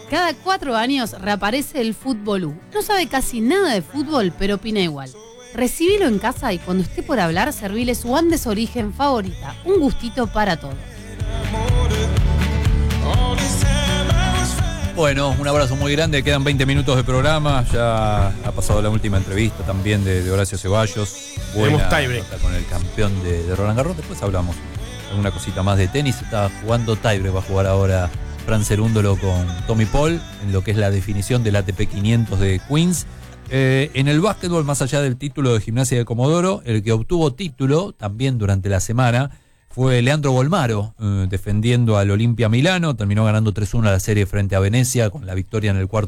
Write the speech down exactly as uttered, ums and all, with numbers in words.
Cada cuatro años reaparece el Fútbolú. No sabe casi nada de fútbol, pero opina igual. Recibilo en casa y cuando esté por hablar, servile su Andes Origen favorita. Un gustito para todos. Bueno, un abrazo muy grande. Quedan veinte minutos de programa. Ya ha pasado la última entrevista también de, de Horacio Ceballos. Buena tiebreak con el campeón de, de Roland Garros. Después hablamos alguna cosita más de tenis. Estaba jugando tiebreak. Va a jugar ahora Fran Cerúndolo con Tommy Paul en lo que es la definición del A T P quinientos de Queens. Eh, en el básquetbol, más allá del título de Gimnasia de Comodoro, el que obtuvo título también durante la semana fue Leandro Bolmaro, eh, defendiendo al Olimpia Milano. Terminó ganando tres uno a la serie frente a Venecia con la victoria en el cuarto